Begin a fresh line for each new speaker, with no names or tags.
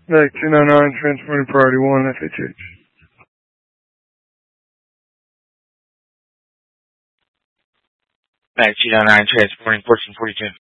Like 299, transporting priority 1, FHH.
Mag 299, transporting 1442.